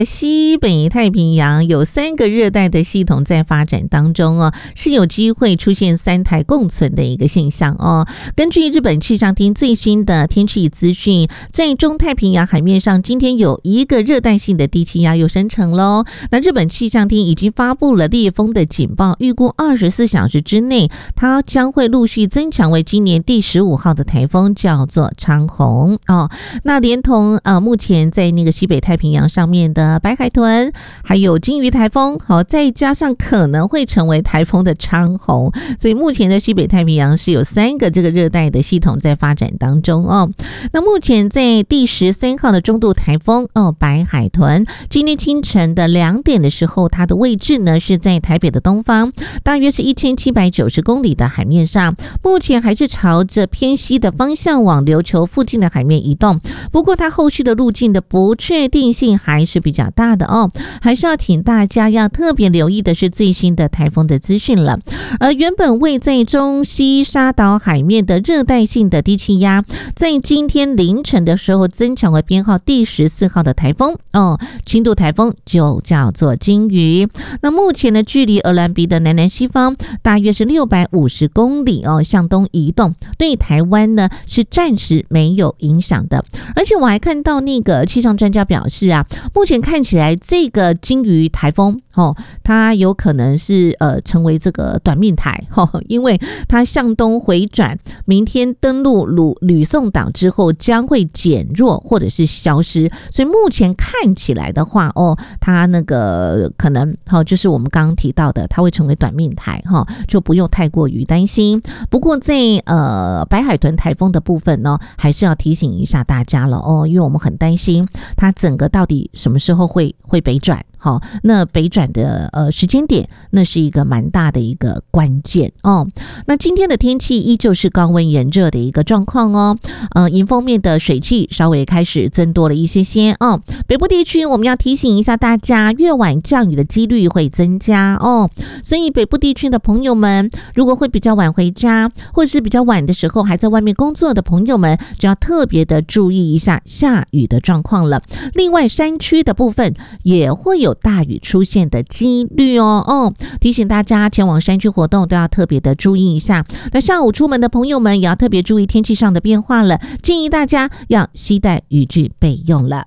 西北太平洋有3个热带的系统在发展当中哦，是有机会出现3台共存的一个现象哦。根据日本气象厅最新的天气资讯，在中太平洋海面上，今天有一个热带性的低气压又生成咯。那日本气象厅已经发布了烈风的警报，预估24小时之内，它将会陆续增强为今年第15号的台风，叫做昌鸿哦。那连同目前在那个西北太平洋上面的白海豚，还有金鱼台风，好，再加上可能会成为台风的昌鸿，所以目前的西北太平洋是有3个这个热带的系统在发展当中哦。那目前在第13号的中度台风白海豚，今天清晨的2点的时候，它的位置呢是在台北的东方，大约是1790公里的海面上，目前还是朝着偏西的方向往琉球附近的海面移动，不过它后续的路径的不确定性还是比较大的哦，还是要请大家要特别留意的是最新的台风的资讯了。而原本位在中西沙岛海面的热带性的低气压，在今天凌晨的时候增强为编号第14号的台风哦，轻度台风就叫做金鱼。那目前的距离鹅銮鼻的南南西方大约是650公里哦，向东移动，对台湾呢是暂时没有影响的。而且我还看到那个气象专家表示啊，目前看起来这个金鱼台风它有可能是成为这个短命台因为它向东回转，明天登陆吕宋岛之后将会减弱或者是消失，所以目前看起来的话它那个可能就是我们刚刚提到的，它会成为短命台就不用太过于担心。不过在白海豚台风的部分呢，还是要提醒一下大家了因为我们很担心它整个到底什么时候会北转。好，那北转的时间点，那是一个蛮大的一个关键哦。那今天的天气依旧是高温炎热的一个状况哦。迎风面的水汽稍微开始增多了一些哦。北部地区我们要提醒一下大家，越晚降雨的几率会增加哦。所以北部地区的朋友们，如果会比较晚回家，或者是比较晚的时候还在外面工作的朋友们，就要特别的注意一下下雨的状况了。另外，山区的部分也会有大雨出现的几率提醒大家前往山区活动都要特别的注意一下。那下午出门的朋友们也要特别注意天气上的变化了，建议大家要携带雨具备用了。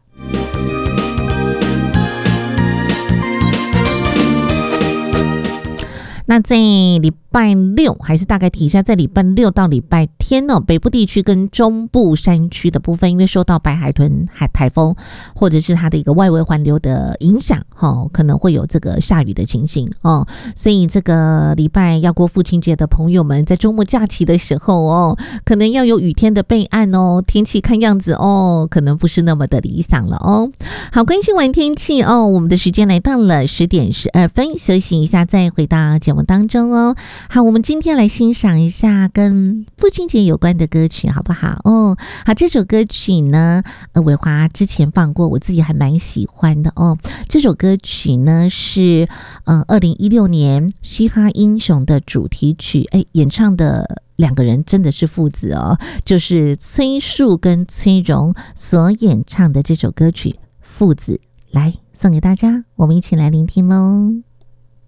那在礼拜6还是大概提一下，在礼拜6到礼拜天北部地区跟中部山区的部分，因为受到白海豚台风或者是它的一个外围环流的影响可能会有这个下雨的情形所以这个礼拜要过父亲节的朋友们，在周末假期的时候可能要有雨天的备案天气看样子可能不是那么的理想了好，关心完天气我们的时间来到了10点12分，休息一下再回到节目当中好，我们今天来欣赏一下跟父亲节有关的歌曲好不好好，这首歌曲呢伟华之前放过，我自己还蛮喜欢的这首歌曲呢是2016年嘻哈英雄的主题曲演唱的2个人真的是父子就是崔树跟崔荣所演唱的这首歌曲父子，来送给大家，我们一起来聆听咯。